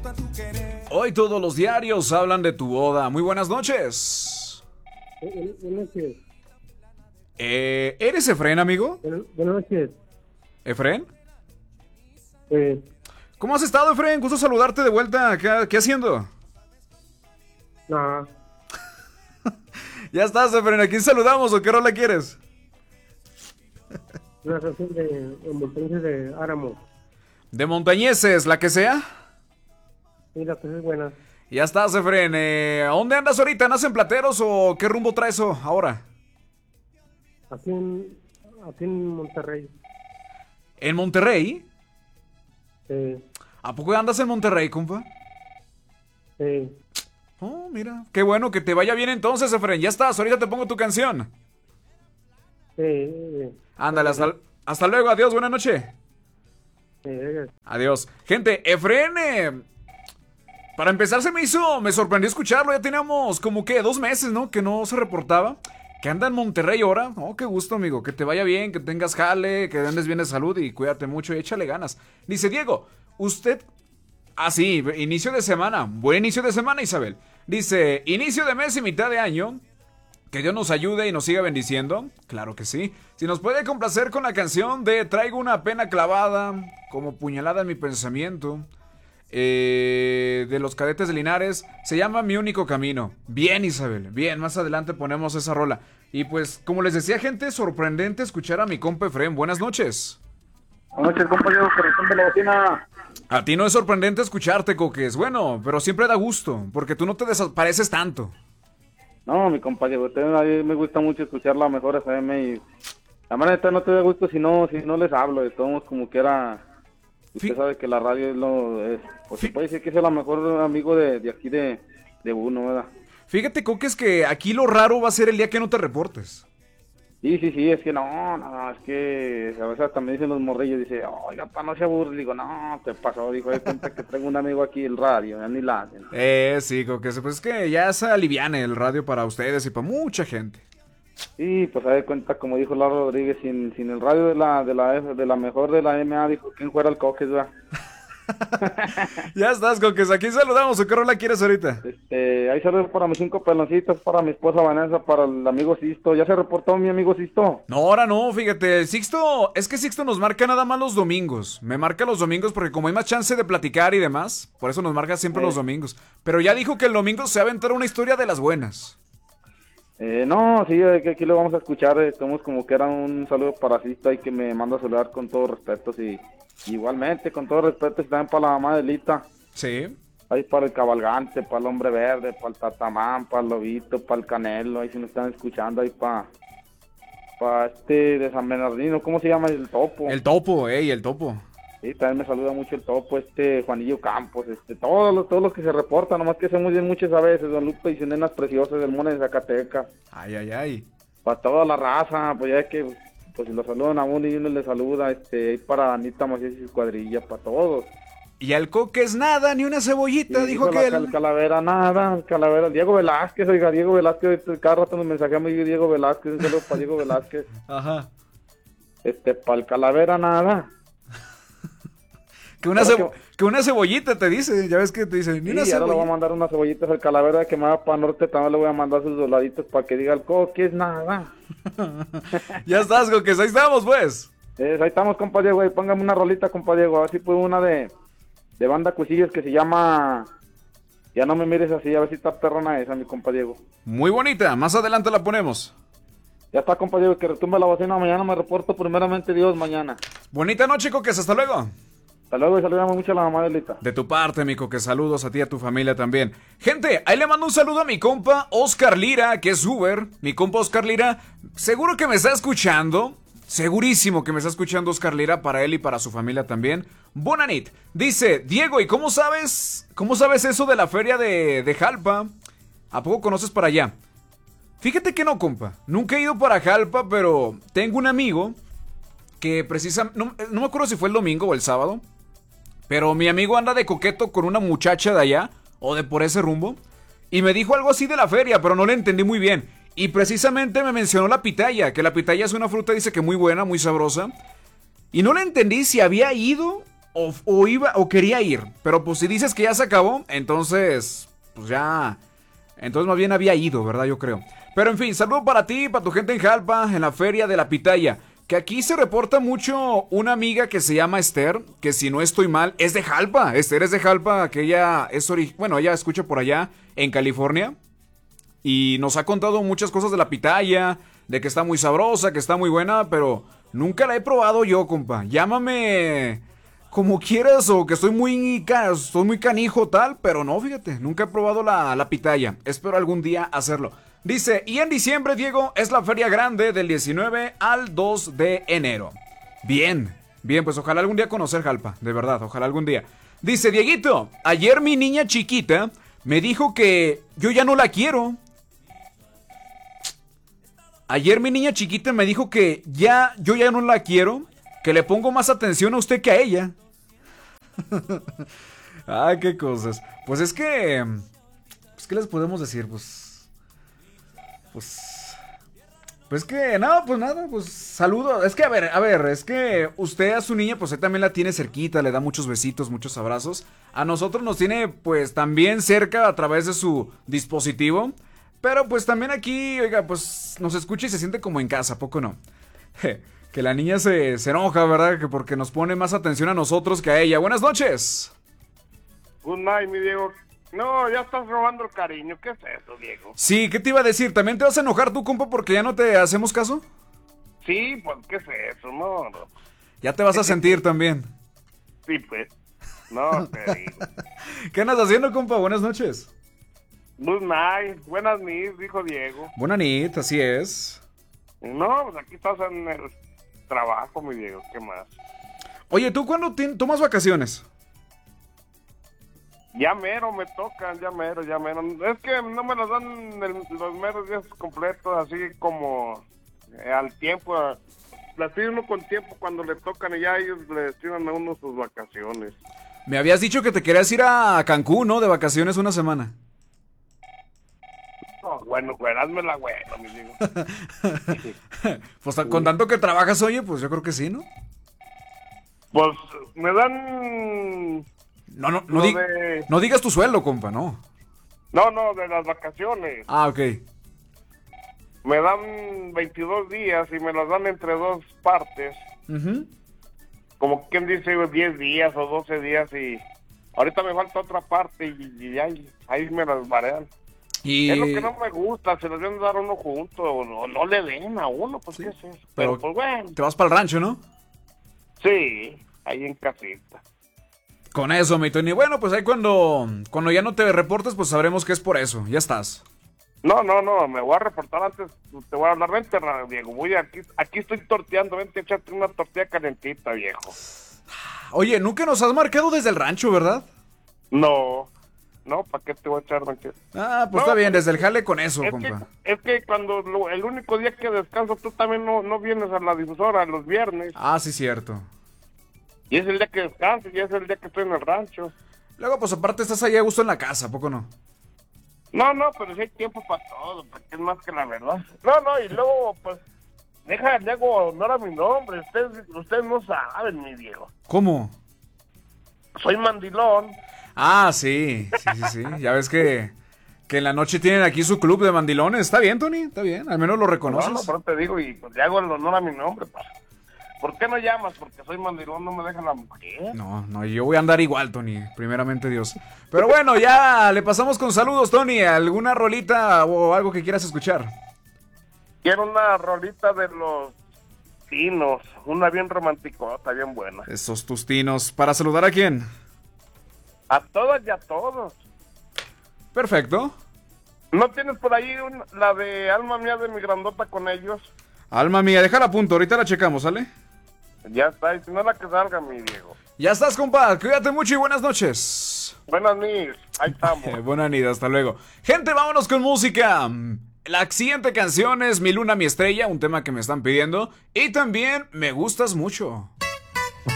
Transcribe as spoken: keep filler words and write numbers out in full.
Hoy todos los diarios hablan de tu boda. Muy buenas noches. Buenas noches. Eh, ¿Eres Efren, amigo? Buenas noches. ¿Efren? Eh, ¿Cómo has estado, Efren? Gusto saludarte de vuelta. ¿Qué, qué haciendo? no, Ya estás, Efren. ¿A quién saludamos o qué rola quieres? una canción de, de Montañeses de Áramo. De Montañeses, la que sea. Sí, la canción es buena. Ya estás, Efren. Eh, ¿A dónde andas ahorita? ¿Andas en Plateros o qué rumbo traes o- ahora? Aquí en, aquí en Monterrey. ¿En Monterrey? Eh, ¿A poco andas en Monterrey, compa? eh, Oh, mira. Qué bueno, que te vaya bien entonces, Efren. Ya estás, ahorita te pongo tu canción. eh, eh, Ándale, hasta, hasta luego. Adiós, buena noche. eh, Adiós. Gente, Efren, eh, para empezar se me hizo, me sorprendió escucharlo. Ya teníamos como que dos meses, ¿no? Que no se reportaba. Que anda en Monterrey ahora. Oh, qué gusto, amigo. Que te vaya bien, que tengas jale, que andes bien de salud y cuídate mucho y échale ganas. Dice Diego, usted... Ah, sí, inicio de semana. Buen inicio de semana, Isabel. Dice, inicio de mes y mitad de año. Que Dios nos ayude y nos siga bendiciendo. Claro que sí. Si nos puede complacer con la canción de Traigo una pena clavada, como puñalada en mi pensamiento. Eh, de los Cadetes de Linares. Se llama Mi Único Camino. Bien, Isabel. Bien, más adelante ponemos esa rola. Y pues, como les decía, gente, sorprendente escuchar a mi compa Efren. Buenas noches. Buenas noches, compañero, corazón de la bocina. A ti no es sorprendente escucharte, Coques. Bueno, pero siempre da gusto, porque tú no te desapareces tanto. No, mi compañero, usted, a mí me gusta mucho escuchar la mejor F M y la manera no te da gusto si no, si no les hablo, de todos como que era, usted Fí- sabe que la radio es lo, es, pues se Fí- puede decir que es el mejor amigo de, de aquí de, de uno, ¿verdad? Fíjate, Coques, que aquí lo raro va a ser el día que no te reportes. Sí, sí, sí, es que no, no, es que a veces hasta me dicen los morrillos, dice, oiga, pa, no se aburre, digo, no, te pasó, dijo, de cuenta que traigo un amigo aquí, el radio, ya ni la hacen. Eh, sí, Coques, pues es que ya se aliviane el radio para ustedes y para mucha gente. Sí, pues se da cuenta, como dijo Lalo Rodríguez, sin, sin el radio de la, de la F- de la mejor de la M A, dijo, ¿quién fuera el Coques, verdad? Ya estás, Coques, aquí saludamos. ¿O qué rola quieres ahorita? Este, ahí saludos para mis cinco peloncitos, para mi esposa Vanessa, para el amigo Sisto. ¿Ya se reportó mi amigo Sisto? No, ahora no, fíjate, el Sixto, es que Sixto nos marca nada más los domingos. Me marca los domingos porque como hay más chance de platicar y demás, por eso nos marca siempre Eh. los domingos. Pero ya dijo que el domingo se va a aventar una historia de las buenas. Eh, no, sí, eh, que aquí lo vamos a escuchar. eh, Estamos como que era un saludo para Sisto y que me manda a saludar con todo respeto. Sí, igualmente, con todo respeto, y también para la mamá de Lita. Sí. Ahí para el cabalgante, para el hombre verde, para el tatamán, para el lobito, para el canelo. Ahí si nos están escuchando, ahí para, para este de San Bernardino, ¿cómo se llama? El topo. El topo, ey, el topo. Sí, también me saluda mucho el topo, este Juanillo Campos, este, todos los, todos los que se reportan, nomás que hacemos bien muchas a veces, don Lupe y sus nenas preciosas del Mone de Zacatecas, Ay, ay, ay. para toda la raza, pues ya es que, pues si lo saludan a uno y uno le saluda, este, ahí para Anita Macías y su cuadrilla, para todos. Y al Coques nada, ni una cebollita, Y dijo la que cal- él. Calavera, nada, el Calavera, Diego Velázquez, oiga, Diego Velázquez, este, cada rato nos mensajeamos y Diego Velázquez, un saludo para Diego Velázquez, Ajá. este, para el Calavera, nada. Que una, Ahora cebo- que- que una cebollita te dice, ya ves que te dice, ni una Sí, ahora le voy a cebollita. mandar unas cebollitas al Calavera que me va para norte, también le voy a mandar sus dolaritos para que diga el Coques, nada. Ya estás, Coques, ahí estamos, pues. Eh, ahí estamos, compa Diego, ahí póngame una rolita, compa Diego, a ver si puedo una de, de banda Cuchillos que se llama Ya no me mires así, a ver si está perrona esa, mi compa Diego. Muy bonita, más adelante la ponemos. Ya está, compa Diego, que retumbe la bocina, mañana me reporto primeramente Dios, mañana. Bonita noche, Coques, hasta luego. Hasta luego y saludamos mucho a la mamá de Lita. De tu parte, mi Coques, saludos a ti y a tu familia también. Gente, ahí le mando un saludo a mi compa Oscar Lira, que es Uber. Mi compa Oscar Lira, seguro que me está escuchando. Segurísimo que me está escuchando Oscar Lira, para él y para su familia también. Bonanit, dice, Diego, ¿y cómo sabes, cómo sabes eso de la feria de, de Jalpa? ¿A poco conoces para allá? Fíjate que no, compa, nunca he ido para Jalpa, pero tengo un amigo que precisamente, no, no me acuerdo si fue el domingo o el sábado, pero mi amigo anda de coqueto con una muchacha de allá, o de por ese rumbo, y me dijo algo así de la feria, pero no le entendí muy bien. Y precisamente me mencionó la pitaya, que la pitaya es una fruta, dice que muy buena, muy sabrosa. Y no le entendí si había ido o, o iba o quería ir. Pero pues si dices que ya se acabó, entonces, pues ya, entonces más bien había ido, ¿verdad? Yo creo. Pero en fin, saludo para ti, para tu gente en Jalpa, en la feria de la pitaya. Que aquí se reporta mucho una amiga que se llama Esther, que si no estoy mal, es de Jalpa. Esther es de Jalpa, que ella es ori- bueno, ella escucha por allá en California. Y nos ha contado muchas cosas de la pitaya, de que está muy sabrosa, que está muy buena, pero nunca la he probado yo, compa. Llámame como quieras o que estoy muy, ca- estoy muy canijo tal, pero no, fíjate, nunca he probado la, la pitaya. Espero algún día hacerlo. Dice, y en diciembre, Diego, es la feria grande del diecinueve al dos de enero. Bien, bien, pues ojalá algún día conocer Jalpa, de verdad, ojalá algún día. Dice, Dieguito, ayer mi niña chiquita me dijo que yo ya no la quiero. Ayer mi niña chiquita me dijo que ya, yo ya no la quiero, que le pongo más atención a usted que a ella. Ay, qué cosas. Pues es que, pues, ¿qué les podemos decir? Pues... Pues, pues que, no, pues nada, pues saludo. Es que, a ver, a ver, es que usted a su niña, pues él también la tiene cerquita, le da muchos besitos, muchos abrazos. A nosotros nos tiene, pues, también cerca a través de su dispositivo. Pero, pues, también aquí, oiga, pues, nos escucha y se siente como en casa, ¿a poco no? Que la niña se, se enoja, ¿verdad? Que porque nos pone más atención a nosotros que a ella. Buenas noches. Good night, mi Diego. No, ya estás robando el cariño. ¿Qué es eso, Diego? Sí, ¿qué te iba a decir? ¿También te vas a enojar tú, compa, porque ya no te hacemos caso? Sí, pues, ¿qué es eso? No, no. Ya te vas a sentir también. Sí, pues. No, te digo. ¿Qué andas haciendo, compa? Buenas noches. Good night. Buenas noches, dijo Diego. Buena nit, así es. No, pues aquí estás en el trabajo, mi Diego. ¿Qué más? Oye, ¿tú cuándo ti- tomas vacaciones? Ya mero me tocan, ya mero, ya mero. Es que no me los dan el- los meros días completos, así como eh, al tiempo. Las pide uno con tiempo cuando le tocan y ya ellos le destinan a uno sus vacaciones. Me habías dicho que te querías ir a Cancún, ¿no? De vacaciones una semana. No, bueno, pues házmela bueno, mi Diego. Pues con tanto que trabajas, oye, pues yo creo que sí, ¿no? Pues me dan... No, no, no, Lo di- de- no digas tu sueldo, compa, no. No, no, de las vacaciones. Ah, ok. Me dan veintidós días y me las dan entre dos partes. Ujú. Como quien dice diez días o doce días y ahorita me falta otra parte y, y ahí, ahí me las varean. Y... Es lo que no me gusta, se las deben dar a uno junto o no, no le den a uno, pues Sí, qué es eso. pero- Pero pues bueno, Te vas para el rancho, ¿no? sí, ahí en casita. Con eso, mi Tony. Bueno, pues ahí cuando, cuando ya no te reportes, pues sabremos que es por eso. Ya estás. No, no, no, me voy a reportar antes, te voy a hablar, vente, Diego, voy aquí, aquí estoy torteando, vente, échate una tortilla calentita, viejo. Oye, nunca nos has marcado desde el rancho, ¿verdad? No, no, ¿para qué te voy a echar, ranchero? Ah, pues No, está bien, desde el jale con eso, Es que, compa. es que cuando lo- el único día que descanso, tú también no, no vienes a la difusora los viernes. Ah, sí, cierto. Y es el día que descanso, y es el día que estoy en el rancho. Luego, pues aparte estás ahí a gusto en la casa, ¿a poco no? No, no, pero si hay tiempo para todo, porque es más que la verdad. No, no, y luego, pues, deja, le hago honor a mi nombre. Ustedes, ustedes no saben, mi viejo. ¿Cómo? Soy mandilón. Ah, sí, sí, sí, sí. Ya ves que, que en la noche tienen aquí su club de mandilones. Está bien, Tony, está bien. Al menos lo No, reconoces. no, pero te digo, y pues le hago el honor a mi nombre, pa. ¿Por qué no llamas? Porque soy mandilón, no me deja la mujer. No, no, yo voy a andar igual, Tony. Primeramente Dios. Pero bueno, ya le pasamos con saludos, Tony. ¿Alguna rolita o algo que quieras escuchar? Quiero una rolita de los Tinos, una bien romanticota, bien buena. Esos tustinos. ¿Para saludar a quién? A todas y a todos. Perfecto. ¿No tienes por ahí un- la de Alma Mía de mi grandota con ellos? Alma mía, déjala a punto. Ahorita la checamos, ¿sale? Ya está, y si no la que salga, mi Diego. Ya estás, compa. Cuídate mucho y buenas noches. Buenas noches, ahí estamos. Eh, buena nida, hasta luego. Gente, vámonos con música. La siguiente canción es Mi Luna, Mi Estrella, un tema que me están pidiendo. Y también Me Gustas Mucho.